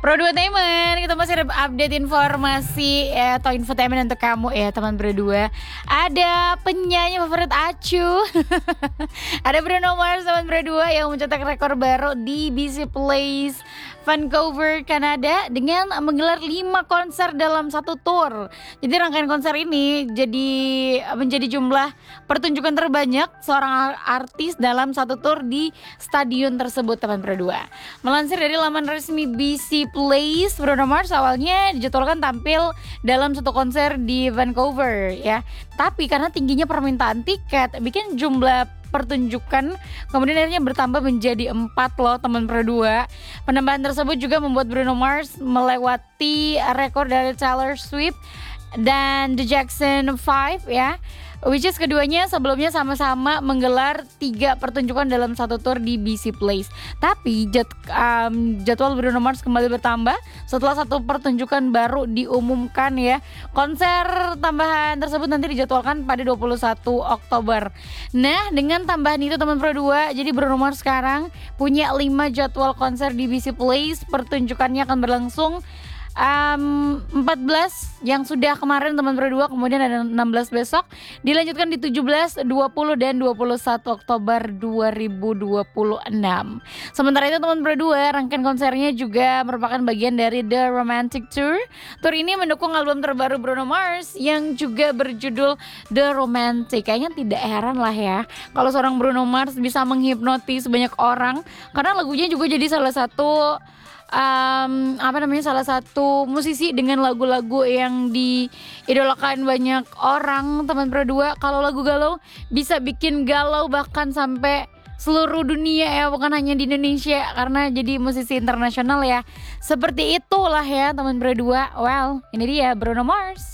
Pro 2 Temen, kita masih ada update informasi atau infotainment untuk kamu ya teman berdua. Ada penyanyi favorit Acu ada Bruno Mars teman berdua yang mencetak rekor baru di BC Place Vancouver, Kanada dengan menggelar 5 konser dalam satu tour. Jadi rangkaian konser ini menjadi jumlah pertunjukan terbanyak seorang artis dalam satu tour di stadion tersebut teman berdua. Melansir dari laman resmi BC Place, Bruno Mars awalnya dijadwalkan tampil dalam satu konser di Vancouver ya. Tapi karena tingginya permintaan tiket bikin jumlah pertunjukan kemudian akhirnya bertambah menjadi 4 loh teman berdua. Penambahan tersebut juga membuat Bruno Mars melewati rekor dari Taylor Swift dan The Jackson 5 ya, which is keduanya sebelumnya sama-sama menggelar 3 pertunjukan dalam satu tour di BC Place. Tapi jadwal Bruno Mars kembali bertambah setelah satu pertunjukan baru diumumkan ya. Konser tambahan tersebut nanti dijadwalkan pada 21 Oktober. Nah, dengan tambahan itu teman Pro 2, jadi Bruno Mars sekarang punya 5 jadwal konser di BC Place. Pertunjukannya akan berlangsung 14 yang sudah kemarin teman berdua, kemudian ada 16 besok, dilanjutkan di 17, 20 dan 21 Oktober 2026. Sementara itu teman berdua, rangkaian konsernya juga merupakan bagian dari The Romantic Tour. Tour ini mendukung album terbaru Bruno Mars yang juga berjudul The Romantic. Kayaknya tidak heran lah ya kalau seorang Bruno Mars bisa menghipnotis banyak orang, karena lagunya juga jadi salah satu salah satu musisi dengan lagu-lagu yang diidolakan banyak orang teman berdua. Kalau lagu galau bisa bikin galau bahkan sampai seluruh dunia ya, bukan hanya di Indonesia, karena jadi musisi internasional ya. Seperti itulah ya teman berdua. Well, ini dia Bruno Mars.